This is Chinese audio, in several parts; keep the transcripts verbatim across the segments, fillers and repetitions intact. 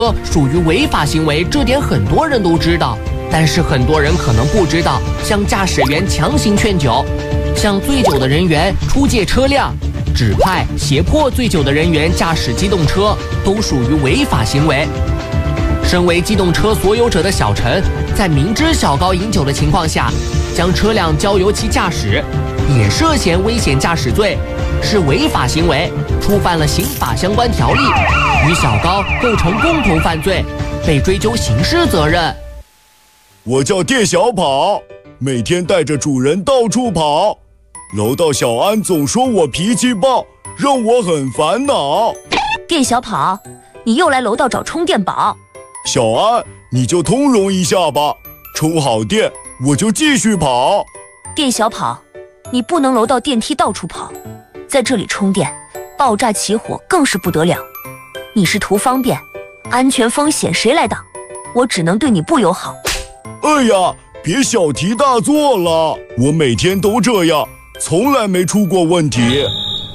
属于违法行为，这点很多人都知道。但是很多人可能不知道，向驾驶员强行劝酒，向醉酒的人员出借车辆，指派、胁迫醉酒的人员驾驶机动车，都属于违法行为。身为机动车所有者的小陈，在明知小高饮酒的情况下，将车辆交由其驾驶，也涉嫌危险驾驶罪，是违法行为，触犯了刑法相关条例，与小高构成共同犯罪，被追究刑事责任。 我叫店小跑，每天带着主人到处跑。楼道小安总说我脾气暴，让我很烦恼。 店小跑，你又来楼道找充电宝。 小安，你就通融一下吧，充好电我就继续跑。 店小跑，你不能楼道电梯到处跑，在这里充电，爆炸起火更是不得了。你是图方便，安全风险谁来挡？我只能对你不友好。 哎呀，别小题大做了，我每天都这样，从来没出过问题。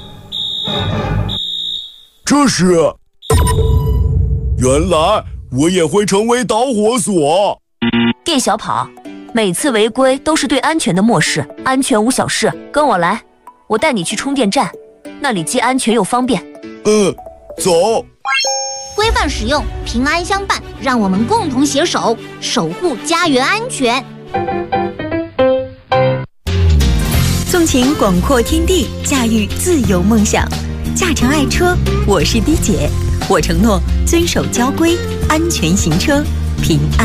这是，原来我也会成为导火索。 店小跑，每次违规都是对安全的漠视，安全无小事，跟我来，我带你去充电站，那里既安全又方便。 嗯，走。 规范使用，平安相伴，让我们共同携手，守护家园安全。 纵情广阔天地，驾驭自由梦想。驾乘爱车，我是滴姐，我承诺遵守交规，安全行车，平安。